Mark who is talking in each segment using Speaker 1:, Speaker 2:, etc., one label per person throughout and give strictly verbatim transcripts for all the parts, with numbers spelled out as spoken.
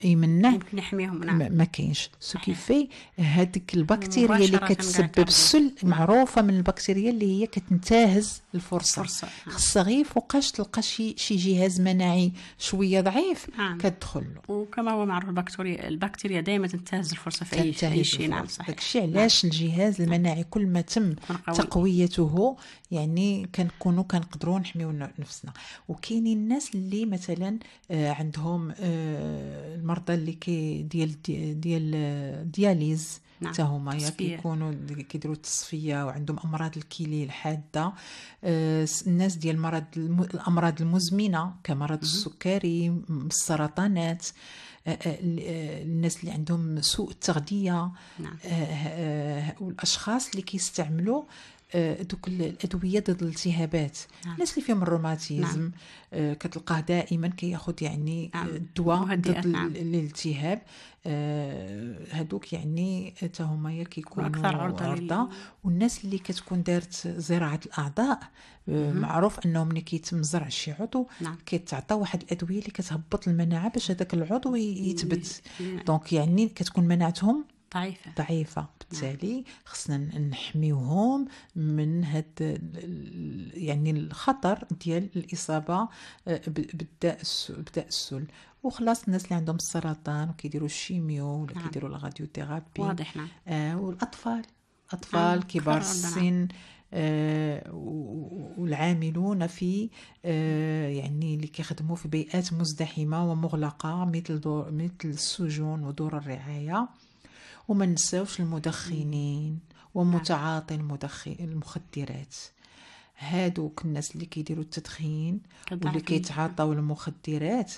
Speaker 1: يمنع
Speaker 2: ممكن يحميهم. نعم.
Speaker 1: ما كاينش سو كيفي هذيك البكتيريا اللي كتسبب السل معروفه من البكتيريا اللي هي كتنتهز الفرصه. خصها غير فوقاش تلقى شي شي جهاز مناعي شويه ضعيف
Speaker 2: نعم.
Speaker 1: كتدخل له.
Speaker 2: وكما هو معروف البكتيريا البكتيريا دائما تنتهز الفرصه في اي شيء, شيء. نعم صحيح.
Speaker 1: داكشي علاش نعم. الجهاز المناعي كل ما تم تقويته يعني كنكونوا كنقدروا نحميو نفسنا. وكاينين الناس اللي مثلا عندهم المرضى اللي كي ديال ديال دياليز حتى نعم. هما كيكونوا كيديروا التصفيه وعندهم امراض الكلى الحاده. آه الناس ديال المرض الامراض المزمنه كمرض السكري السرطانات. آه آه الناس اللي عندهم سوء التغذيه. نعم. آه آه والاشخاص اللي كيستعملوا دوك الادويه ضد الالتهابات. نعم. الناس اللي فيهم الروماتيزم. نعم. آه كتلقاه دائما كياخذ يعني نعم. الدواء ضد نعم. الالتهاب. آه هادوك يعني حتى هما كيكونوا عرضه. والناس اللي كتكون دارت زراعه الاعضاء آه معروف انهم ملي كيتم زرع شي عضو نعم. كيتعطى واحد الادويه اللي كتهبط المناعه باش هذاك العضو يثبت. دونك يعني كتكون مناعتهم
Speaker 2: ضعيفة
Speaker 1: ضعيفة. بالتالي خصنا نحميوهم من هاد يعني الخطر ديال الإصابة بالداء بالداء السل. وخلاص الناس اللي عندهم السرطان وكيديروا الشيميو ولا نعم. كيديروا الراديوثيرابي
Speaker 2: واضح. نعم.
Speaker 1: آه والأطفال أطفال نعم. كبار السن. آه والعاملون في آه يعني اللي كيخدموا في بيئات مزدحمة ومغلقة مثل دور مثل السجون ودور الرعاية. وما نساوش المدخنين ومتعاطي المدخن المخدرات. هادوك الناس اللي كيديروا التدخين واللي كيتعاطوا المخدرات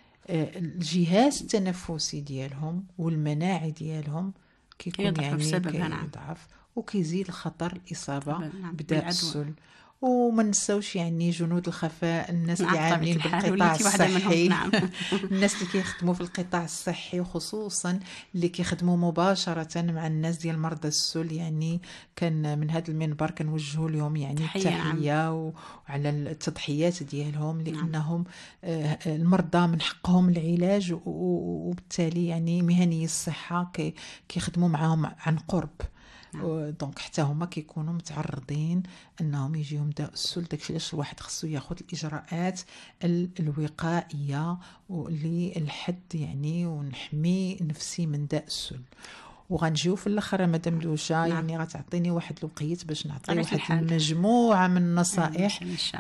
Speaker 1: الجهاز التنفسي ديالهم والمناعي ديالهم كيكون يعني كيضعف وكيزيد الخطر الإصابة بداء السل. وما نساوش يعني جنود الخفاء الناس اللي عاملين بالقطاع الصحي. نعم. الناس اللي كيخدموا في القطاع الصحي وخصوصا اللي كيخدموا مباشرة مع الناس ديال مرضى السل. يعني كان من هذا المنبر كنوجهوا لهم يعني التحية نعم. وعلى التضحيات ديالهم لأنهم نعم. المرضى من حقهم العلاج وبالتالي يعني مهني الصحة كيخدموا معهم عن قرب. دونك حتى هما كيكونوا متعرضين انهم يجيهم داء السل. داكشي علاش الواحد خصو ياخذ الاجراءات الوقائيه للحد يعني ونحمي نفسي من داء السل. وغنجيو في الاخر مدام دوشا نعم. يعني غتعطيني واحد الوقيت باش نعطي واحد المجموعه من النصائح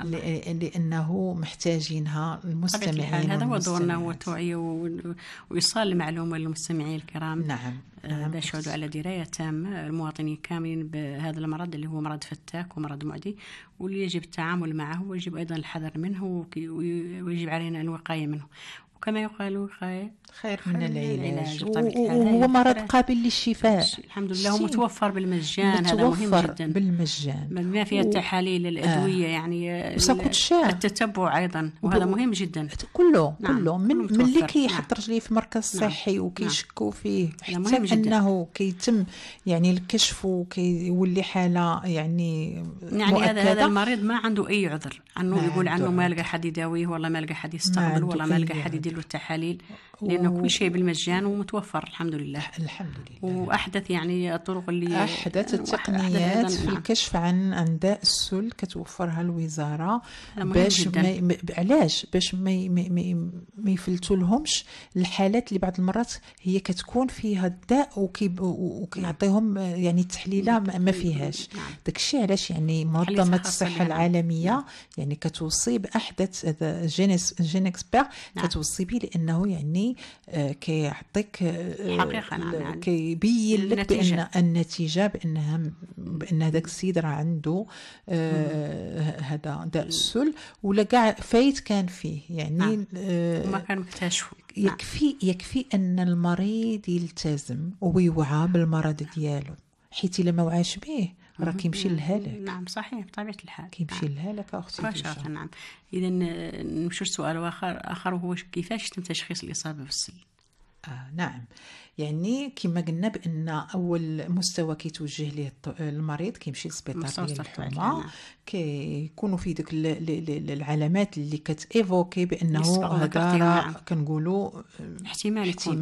Speaker 1: لانه محتاجينها المستمعين.
Speaker 2: هذا هو دورنا، هو توعيه وايصال المعلومه للمستمعين الكرام.
Speaker 1: نعم.
Speaker 2: باش يعودوا على درايه تامه المواطنين كاملين بهذا المرض اللي هو مرض فتاك ومرض معدي، واللي يجب التعامل معه ويجب ايضا الحذر منه ويجب علينا الوقايه منه. وكما يقال خير
Speaker 1: خير من العلاج. وهو مرض قابل للشفاء
Speaker 2: الحمد لله، ومتوفر بالمجان. هذا مهم جدا
Speaker 1: بالمجان.
Speaker 2: ما فيها التحاليل الادويه. آه. يعني التتبع ايضا وهذا مهم جدا.
Speaker 1: كله نعم. كله من من اللي كيحط رجليه في مركز صحي نعم. وكيشكوا فيه حتى انه كيتم يعني الكشف وكيولي حاله يعني
Speaker 2: يعني هذا هذا المريض ما عنده اي عذر انه يقول عنه ما لقى حد يداويه ولا ما لقى حد يستقبل ولا ما لقى حد يدير له التحاليل، لأنه و... كل شيء بالمجان ومتوفر الحمد لله.
Speaker 1: الحمد لله.
Speaker 2: وأحدث يعني الطرق اللي
Speaker 1: أحدث التقنيات في نعم. الكشف عن عن داء السل كتوفرها الوزارة باش ما... علاش باش ما ما, ما يفلتوا لهمش الحالات اللي بعض المرات هي كتكون فيها الداء وكي... وكيعطيهم يعني التحليلة ما فيهاش. نعم. داكشي علاش يعني منظمة الصحة العالمية نعم. يعني كتوصي بأحدث هذا جينيس جينكسبير نعم. كتوصي به لأنه يعني آه كيعطيك
Speaker 2: حقيقة نعم يعني
Speaker 1: كيبين لك بأن النتيجة بأنها بأن هذاك السيد راه عنده آه هذا داء السل ولا كاع فايت كان فيه يعني
Speaker 2: نعم. آه ما كان مكتشف.
Speaker 1: يكفي يكفي أن المريض يلتزم ويوعى بالمرض ديالو، حيت إلا ما وعاش به راه كيمشي للهلاك.
Speaker 2: نعم صحيح بطبيعة الحال
Speaker 1: كيمشي للهلاك اختي
Speaker 2: مباشرة. نعم. اذا نمشي لسؤال اخر اخر وهو كيفاش يتم تشخيص الاصابه بالسل؟
Speaker 1: آه نعم يعني كما قلنا بان اول مستوى كيتوجه ليه المريض كيمشي للسبيطار ديال الحومه، كيكونوا في ديك العلامات اللي كتيفوكي بانه هذا راه كنقولوا
Speaker 2: احتمال يكون